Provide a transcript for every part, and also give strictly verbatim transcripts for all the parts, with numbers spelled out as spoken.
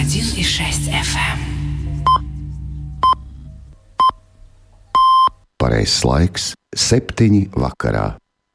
один и шесть эф эм. Pareizs laiks - septiņi vakarā.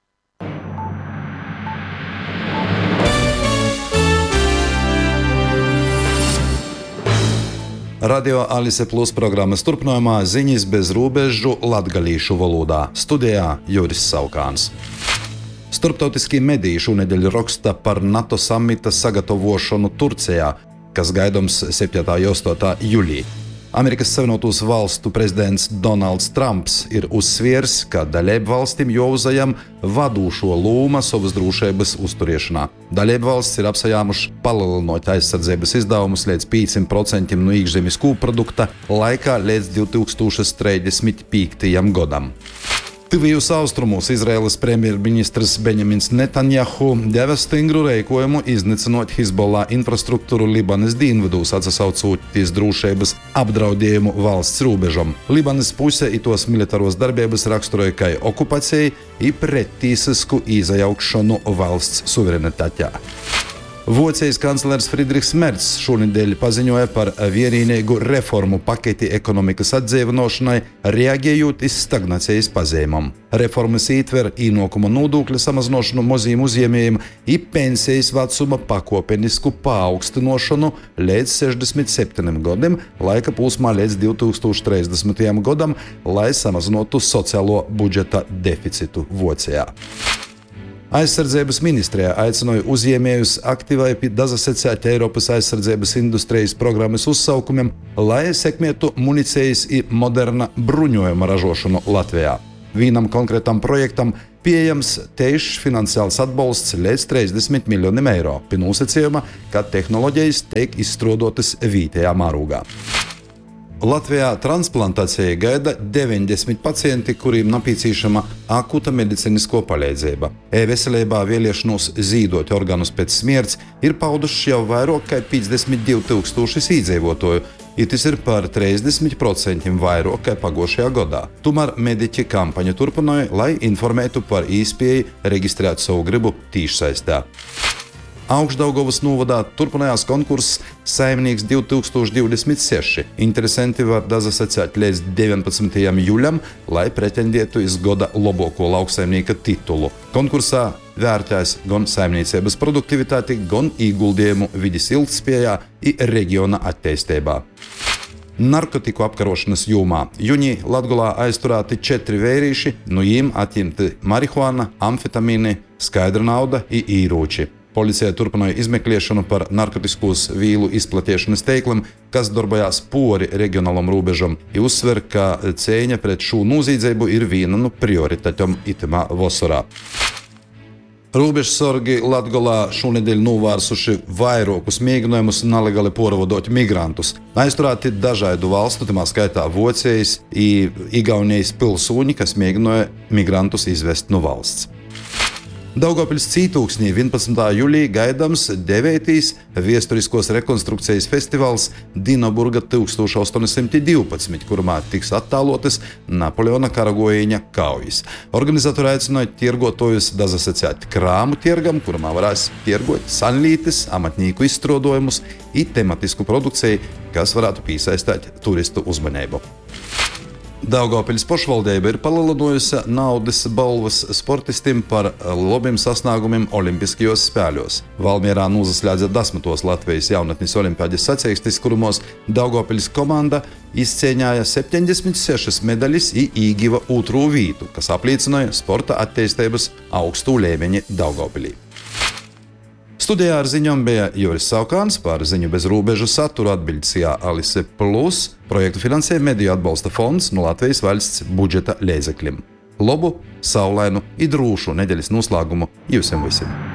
Radio Alise Plus programmas turpinājumā ziņas bez robežu latgalīšu valodā. Studijā Juris Saukāns. Starptautiskie mediji šonedēļ raksta par NATO samita sagatavošanu Turcijā, kas gaidāms septītā un astotā jūlijā. Amerikas Savienotos Valstu prezidents Donalds Trumps ir uzsvērs, ka dalību valstīm jāuzņem vadošo lomu savas drošības uzturēšanā. Dalību valstis ir apsajāmušas palielinot aizsardzības izdevumus līdz pieciem procentiem no iekšzemes koprodukta laikā līdz divi tūkstoši trīsdesmit piektajam gadam. Tuvijos austrumos Izraēlas premjerministrs Benjamins Netanjahu deva stingru rīkojumu iznīcinot Hizbollah infrastruktūru Libānas dienvidos, atsaucoties drošības apdraudējumu valsts robežām. Libānas puse itos militāros darbības raksturoja kā okupāciju un pretīsisku iejaukšanu valsts suverenitātē. Vācijas kanclers Friedrichs Mercs šonedēļ paziņoja par vienīgu reformu paketi ekonomikas atdzīvināšanai, reaģējot uz stagnācijas pazīmēm. Reformas ietver ienākuma nodokļa samazināšanu maziem uzņēmējiem un pensijas vecuma pakāpenisku paaugstināšanu līdz sešdesmit septiņiem gadiem, laika posmā līdz divi tūkstoši trīsdesmitajam gadam, lai samazinātu sociālo budžeta deficītu Vācijā. Aizsardzības ministrijā aicināja uzņēmējus aktīvai dazasecēt Eiropas aizsardzības industrijas programmas uzsaukumiem, lai sekmētu municijas un moderna bruņojuma ražošanu Latvijā. Vienam konkrētam projektam pieejams tiešs finansiāls atbalsts līdz trīsdesmit miljoniem eiro, pie nosacījuma, ka tehnoloģijas tiek izstrādotas vietējā mērogā. Latvijā transplantācijai gaida deviņdesmit pacienti, kuriem nepieciešama akuta medicīnisko palīdzība. E-veselībā vēlēšanos zīdot organus pēc smierts ir pauduši jau vairāk kā piecdesmit divi tūkstoši iedzīvotāju, un tas ir par trīsdesmit procentiem vairāk kā pagājušajā gadā. Tomēr mediķi kampaņu turpināja, lai informētu par iespēju reģistrēt savu gribu tiešsaistē. Augšdaugavas novadā turpinājās konkurss Saimnieks divi tūkstoši divdesmit seši. Interesanti var dazasacēt līdz deviņpadsmitajam jūlijam, lai pretendētu uz gada labāko lauksaimnieka titulu. Konkursā vērtēs gan saimniecības produktivitāti, gan ieguldījumu vides ilgtspējā un reģiona attīstībā. Narkotiku apkarošanas jomā jūnijā Latgolā aizturēti četri vērīši, no viņiem atņemti marihuāna, amfetamīni, skaidra nauda un ieroči. Policija turpināja izmeklēšanu par narkotiskos vīlu izplatīšanas tīkliem, kas darbojās pori reģionālam robežam, un uzsver, ka cīņa pret šo noziedzību ir viena no prioritātēm itamā vasarā. Robežsargi Latgolā šonedēļ novērsuši vairākus mēģinājumus nelegāli pārvadot migrantus. Aizturēti dažādu valstu, tamā skaitā Vācijas un Igaunijas pilsoņi, kas mēģināja migrantus izvest no valsts. Daugavpils Cītūksnī vienpadsmitā jūlijā gaidāms devītais viesturiskos rekonstrukcijas festivāls Dinaburga tūkstoš astoņi simti divpadsmit, kurā tiks attēlotas Napoleona karagojiņa kaujas. Organizatori aicināja tirgotājus dazasacēt krāmu tirgam, kurā varēs tirgot sanlītes, amatnieku izstrādājumus un tematisku produkciju, kas varētu piesaistīt turistu uzmanību. Daugavpils pašvaldība ir palielinājusi naudas balvas sportistiem par labiem sasniegumiem Olimpiskajos spēļos. Valmierā nozaslēdza desmitos Latvijas jaunatnes olimpiādas sacīkstes, kurumos Daugavpils komanda izcīnīja septiņdesmit sešas medaļas un ieguva otro vietu, kas apliecināja sporta attīstības augstu līmeni Daugavpilī. Studijā ar ziņām bija Juris Saukāns, par ziņu bez robežu saturu atbildīja Alise Plus, projektu finansē Mediju atbalsta fonds no Latvijas valsts budžeta līdzekļiem. Labu, saulainu un drūšu nedēļas noslēgumu jums visiem!